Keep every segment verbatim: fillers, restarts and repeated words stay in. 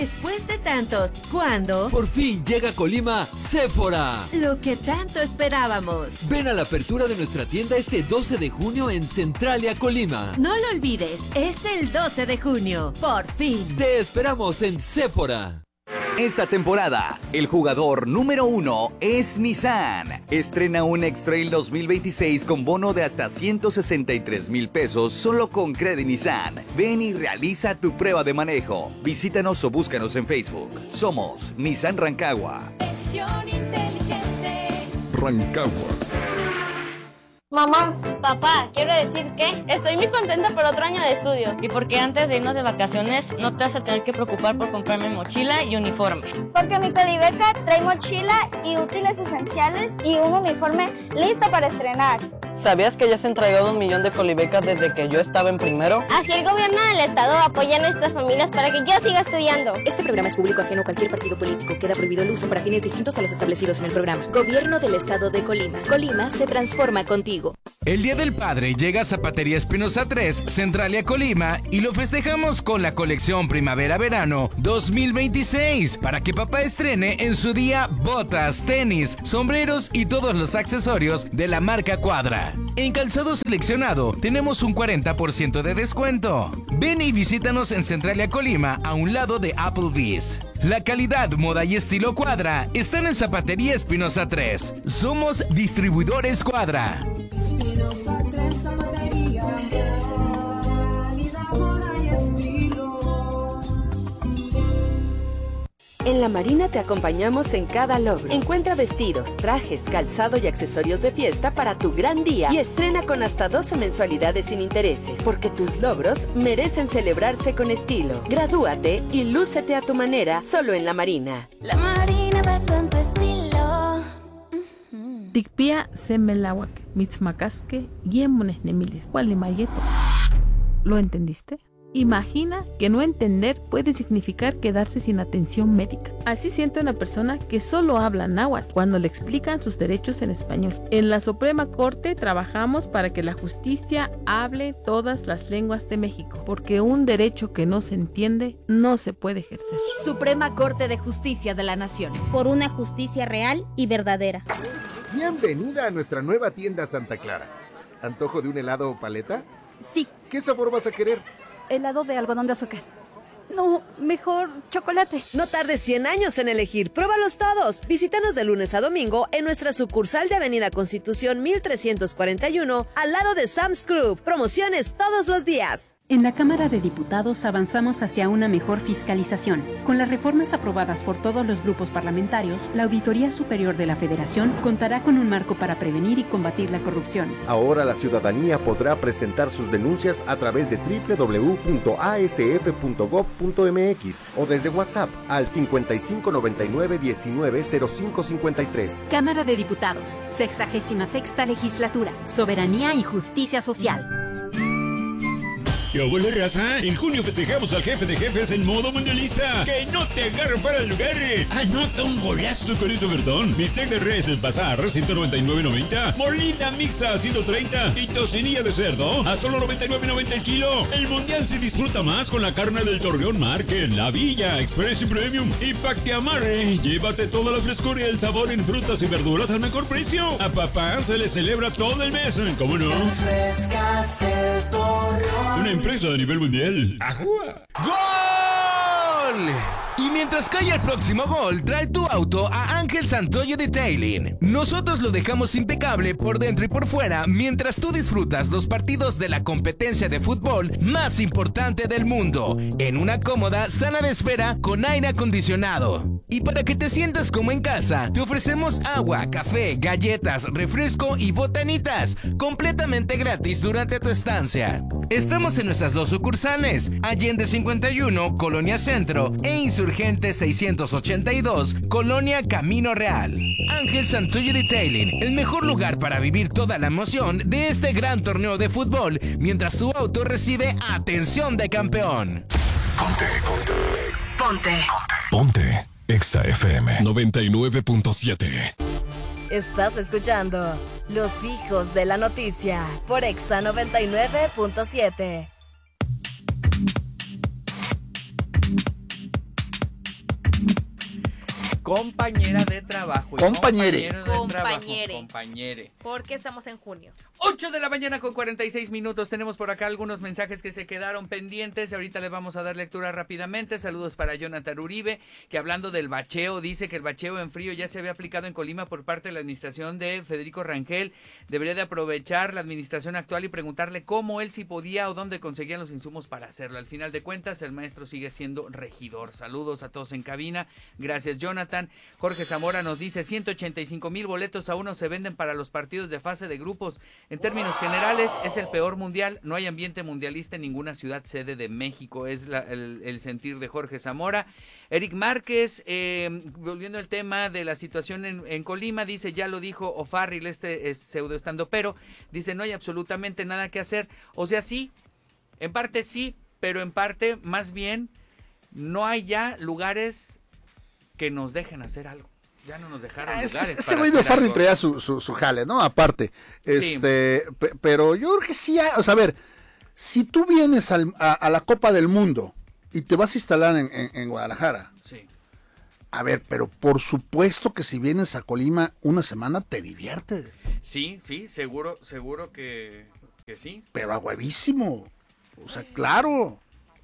Después de tantos, ¿cuándo? Por fin llega a Colima Sephora. Lo que tanto esperábamos. Ven a la apertura de nuestra tienda este doce de junio en Centralia, Colima. No lo olvides, es el doce de junio. Por fin. Te esperamos en Sephora. Esta temporada, el jugador número uno es Nissan. Estrena un X-Trail dos mil veintiséis con bono de hasta ciento sesenta y tres mil pesos solo con Credit Nissan. Ven y realiza tu prueba de manejo. Visítanos o búscanos en Facebook. Somos Nissan Rancagua. Decisión inteligente. Rancagua. Mamá, papá, quiero decir que estoy muy contenta por otro año de estudio. Y porque antes de irnos de vacaciones no te vas a tener que preocupar por comprarme mochila y uniforme. Porque mi Colibeca trae mochila y útiles esenciales y un uniforme listo para estrenar. ¿Sabías que ya se han entregado un millón de colibecas desde que yo estaba en primero? Así el gobierno del estado apoya a nuestras familias para que yo siga estudiando. Este programa es público ajeno a cualquier partido político. Queda prohibido el uso para fines distintos a los establecidos en el programa. Gobierno del estado de Colima. Colima se transforma contigo. El Día del Padre llega a Zapatería Espinosa tres, Centralia, Colima, y lo festejamos con la colección Primavera-Verano dos mil veintiséis, para que papá estrene en su día botas, tenis, sombreros y todos los accesorios de la marca Cuadra. En calzado seleccionado tenemos un cuarenta por ciento de descuento. Ven y visítanos en Centralia, Colima, a un lado de Applebee's. La calidad, moda y estilo Cuadra están en Zapatería Espinosa tres. Somos distribuidores Cuadra. Espinosa tres Zapatería, calidad, moda y estilo. En La Marina te acompañamos en cada logro. Encuentra vestidos, trajes, calzado y accesorios de fiesta para tu gran día y estrena con hasta doce mensualidades sin intereses, porque tus logros merecen celebrarse con estilo. Gradúate y lúcete a tu manera solo en La Marina. La Marina va con tu estilo. Tikpia semelawak, mitzmakaske, yemones nemilis, gualimayeto. ¿Lo entendiste? Imagina que no entender puede significar quedarse sin atención médica. Así siente una persona que solo habla náhuatl cuando le explican sus derechos en español. En la Suprema Corte trabajamos para que la justicia hable todas las lenguas de México, porque un derecho que no se entiende no se puede ejercer. Suprema Corte de Justicia de la Nación. Por una justicia real y verdadera. Bienvenida a nuestra nueva tienda Santa Clara. ¿Antojo de un helado o paleta? Sí. ¿Qué sabor vas a querer? Helado de algodón de azúcar. No, mejor chocolate. No tardes cien años en elegir. Pruébalos todos. Visítanos de lunes a domingo en nuestra sucursal de Avenida Constitución mil trescientos cuarenta y uno, al lado de Sam's Club. Promociones todos los días. En la Cámara de Diputados avanzamos hacia una mejor fiscalización. Con las reformas aprobadas por todos los grupos parlamentarios, la Auditoría Superior de la Federación contará con un marco para prevenir y combatir la corrupción. Ahora la ciudadanía podrá presentar sus denuncias a través de doble u doble u doble u punto a s f punto gob punto m x o desde WhatsApp al cincuenta y cinco noventa y nueve diecinueve cero cinco cincuenta y tres. Cámara de Diputados, sexagésima sexta legislatura, soberanía y justicia social. ¿Qué hubo, raza? En junio festejamos al jefe de jefes en modo mundialista. ¡Que no te agarre para el lugar! ¡Anota un golazo con ese ofertón! Bistec de res el bazar, ciento noventa y nueve noventa. Molida mixta, ciento treinta. Y tocinilla de cerdo, a solo noventa y nueve noventa el kilo. El mundial se disfruta más con la carne del Torreón Market, La Villa, Express y Premium. Y pa' que amarre, llévate toda la frescura y el sabor en frutas y verduras al mejor precio. A papá se le celebra todo el mes, ¿cómo no? Refrescas el Torreón. Una empresa a nivel mundial. ¡Ajúa! ¡Gol! Y mientras cae el próximo gol, trae tu auto a Ángel Santoyo Detailing. Nosotros lo dejamos impecable por dentro y por fuera mientras tú disfrutas los partidos de la competencia de fútbol más importante del mundo, en una cómoda sala de espera con aire acondicionado. Y para que te sientas como en casa, te ofrecemos agua, café, galletas, refresco y botanitas, completamente gratis durante tu estancia. Estamos en nuestras dos sucursales, Allende cincuenta y uno, Colonia Centro, e Insurgente seiscientos ochenta y dos, Colonia Camino Real. Ángel Santoyo Detailing, el mejor lugar para vivir toda la emoción de este gran torneo de fútbol, mientras tu auto recibe atención de campeón. Ponte, ponte. Ponte. Ponte. Exa F M noventa y nueve punto siete. Estás escuchando Los Hijos de la Noticia por Exa noventa y nueve punto siete. compañera de trabajo. Compañere. Compañero de Compañere. trabajo, compañere. Porque estamos en junio. ocho de la mañana con cuarenta y seis minutos. Tenemos por acá algunos mensajes que se quedaron pendientes. Ahorita le vamos a dar lectura rápidamente. Saludos para Jonathan Uribe, que hablando del bacheo, dice que el bacheo en frío ya se había aplicado en Colima por parte de la administración de Federico Rangel. Debería de aprovechar la administración actual y preguntarle cómo él sí podía o dónde conseguían los insumos para hacerlo. Al final de cuentas, el maestro sigue siendo regidor. Saludos a todos en cabina. Gracias, Jonathan. Jorge Zamora nos dice ciento ochenta y cinco mil boletos aún no se venden para los partidos de fase de grupos. En términos generales, es el peor mundial. No hay ambiente mundialista en ninguna ciudad sede de México. Es la, el, el sentir de Jorge Zamora. Eric Márquez, eh, volviendo al tema de la situación en, en Colima, dice, ya lo dijo O'Farrill, este es pseudo estandopero, dice, no hay absolutamente nada que hacer. O sea, sí, en parte sí, pero en parte, más bien, no hay ya lugares que nos dejen hacer algo. Ya no nos dejaron Ah, lugares ese ese para güey de hacer O'Farrill algo. traía su, su, su jale, ¿no? Aparte. Sí. Este, pe- pero yo creo que sí hay, o sea, a ver, si tú vienes al- a, a la Copa del Mundo y te vas a instalar en, en- en Guadalajara, Sí. a ver, pero por supuesto que si vienes a Colima una semana te diviertes, Sí, sí, seguro, seguro que, que sí. pero a huevísimo. O sea, claro.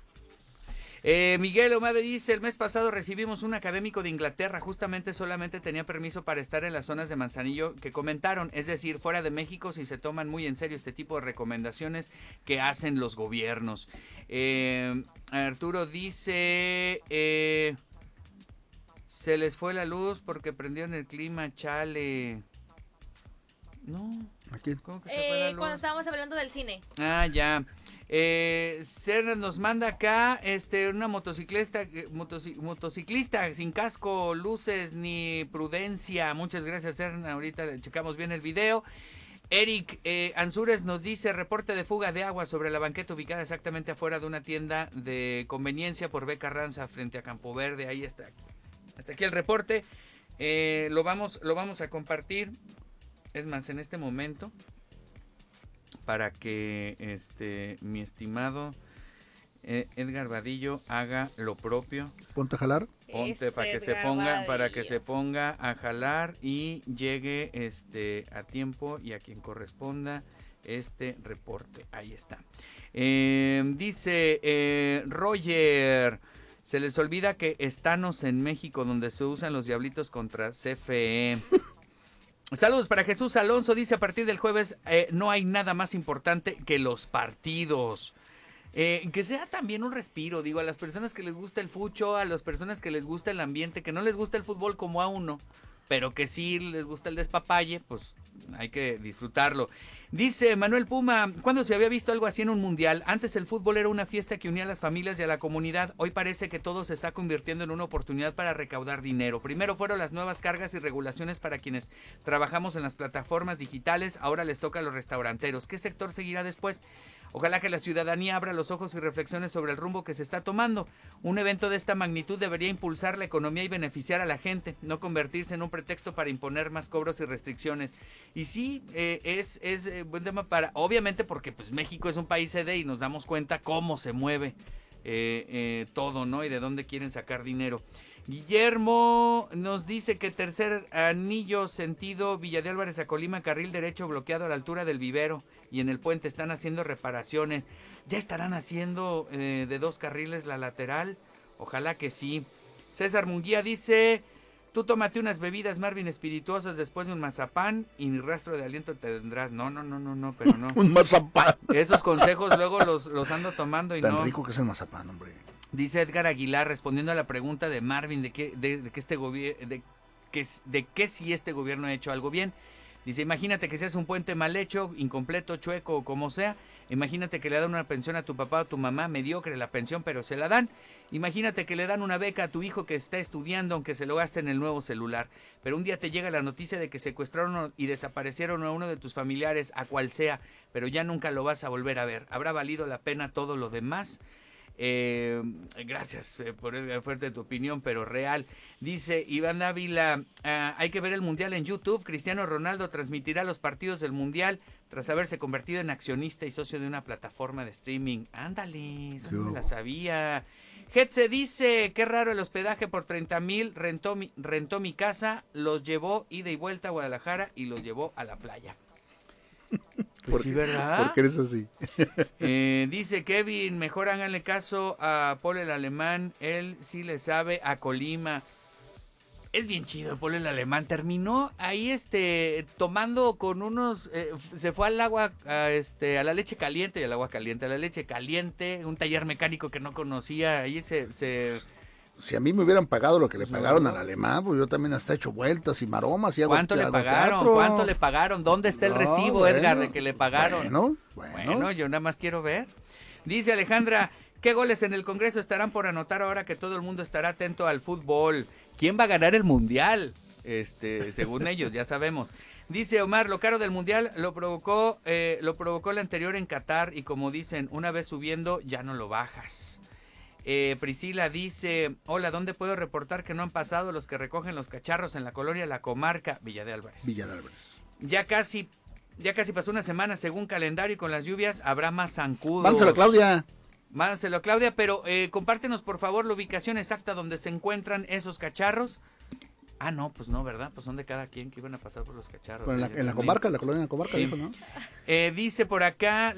Eh, Miguel Omade dice, el mes pasado recibimos un académico de Inglaterra, justamente solamente tenía permiso para estar en las zonas de Manzanillo que comentaron, es decir, fuera de México si se toman muy en serio este tipo de recomendaciones que hacen los gobiernos. Eh, Arturo dice, eh, se les fue la luz porque prendieron el clima, chale. No, Aquí. ¿cómo que se fue la Eh, luz? cuando estábamos hablando del cine. Ah, ya. Eh, Cernas nos manda acá este una motociclista eh, motoci- motociclista sin casco, luces ni prudencia. Muchas gracias, Cerna. Ahorita checamos bien el video. Eric eh, Ansúrez nos dice reporte de fuga de agua sobre la banqueta ubicada exactamente afuera de una tienda de conveniencia por B. Carranza frente a Campo Verde. Ahí está. Hasta aquí el reporte. Eh, lo vamos lo vamos a compartir. Es más, en este momento, para que este mi estimado eh, Edgar Vadillo haga lo propio. Ponte a jalar. Ponte Ese para que se Edgar ponga, para Vadillo. que se ponga a jalar y llegue este a tiempo y a quien corresponda este reporte. Ahí está. Eh, dice eh, Roger, se les olvida que estamos en México donde se usan los diablitos contra C F E. Saludos para Jesús Alonso, dice a partir del jueves eh, no hay nada más importante que los partidos. Eh, que sea también un respiro, digo, a las personas que les gusta el fucho, a las personas que les gusta el ambiente, que no les gusta el fútbol como a uno, pero que sí les gusta el despapalle, pues hay que disfrutarlo. Dice Manuel Puma, ¿cuándo se había visto algo así en un mundial? Antes el fútbol era una fiesta que unía a las familias y a la comunidad. Hoy parece que todo se está convirtiendo en una oportunidad para recaudar dinero. Primero fueron las nuevas cargas y regulaciones para quienes trabajamos en las plataformas digitales. Ahora les toca a los restauranteros. ¿Qué sector seguirá después? Ojalá que la ciudadanía abra los ojos y reflexione sobre el rumbo que se está tomando. Un evento de esta magnitud debería impulsar la economía y beneficiar a la gente, no convertirse en un pretexto para imponer más cobros y restricciones. Y sí, eh, es, es eh, buen tema para, obviamente porque pues México es un país sede y nos damos cuenta cómo se mueve eh, eh, todo, ¿no? Y de dónde quieren sacar dinero. Guillermo nos dice que tercer anillo sentido Villa de Álvarez a Colima, carril derecho bloqueado a la altura del vivero y en el puente están haciendo reparaciones. ¿Ya estarán haciendo eh, de dos carriles la lateral? Ojalá que sí. César Munguía dice, tú tómate unas bebidas Marvin espirituosas después de un mazapán y ni rastro de aliento te tendrás. No, no, no, no, no, pero no. Un mazapán. Esos consejos luego los, los ando tomando y Tan no. rico que es el mazapán, hombre. Dice Edgar Aguilar, respondiendo a la pregunta de Marvin de que, de, de que este gobierno, de que, de que si este gobierno ha hecho algo bien. Dice, imagínate que seas un puente mal hecho, incompleto, chueco o como sea. Imagínate que le dan una pensión a tu papá o tu mamá, mediocre la pensión, pero se la dan. Imagínate que le dan una beca a tu hijo que está estudiando, aunque se lo gaste en el nuevo celular. Pero un día te llega la noticia de que secuestraron y desaparecieron a uno de tus familiares, a cual sea, pero ya nunca lo vas a volver a ver. ¿Habrá valido la pena todo lo demás? Eh, gracias eh, por el fuerte de tu opinión, pero real. Dice Iván Dávila, ah, hay que ver el Mundial en YouTube. Cristiano Ronaldo transmitirá los partidos del Mundial tras haberse convertido en accionista y socio de una plataforma de streaming. Ándale, esa no me la sabía. Hetze dice, qué raro el hospedaje por treinta mil, rentó mi, rentó mi casa, los llevó ida y vuelta a Guadalajara y los llevó a la playa. Pues sí, ¿verdad? ¿Por qué eres así? Eh, dice Kevin, mejor háganle caso a Paul el Alemán, él sí le sabe a Colima. Es bien chido Paul el Alemán, terminó ahí este tomando con unos, eh, se fue al agua, a, este, a la leche caliente, y al agua caliente, a la leche caliente, un taller mecánico que no conocía, ahí se... se Si a mí me hubieran pagado lo que le pagaron al alemán, pues yo también hasta he hecho vueltas y maromas y hago ¿Cuánto le hago pagaron? teatro. ¿Cuánto le pagaron? ¿Dónde está el No, recibo, bueno, Edgar, de que le pagaron? Bueno, bueno. Bueno, yo nada más quiero ver. Dice Alejandra, ¿qué goles en el Congreso estarán por anotar ahora que todo el mundo estará atento al fútbol? ¿Quién va a ganar el Mundial? Este, según ellos, ya sabemos. Dice Omar, lo caro del Mundial lo provocó, eh, lo provocó el anterior en Qatar y como dicen, una vez subiendo ya no lo bajas. Eh, Priscila dice, hola, ¿dónde puedo reportar que no han pasado los que recogen los cacharros en la colonia La Comarca? Villa de Álvarez. Villa de Álvarez. Ya casi, ya casi pasó una semana según calendario y con las lluvias habrá más zancudos. Mándaselo a Claudia. Mándaselo a Claudia, pero eh, compártenos por favor la ubicación exacta donde se encuentran esos cacharros. Ah, no, pues no, ¿verdad? Pues son de cada quien que iban a pasar por los cacharros. Bueno, en, la, en la comarca, la colonia de la comarca, sí. dijo, ¿no? Eh, dice por acá...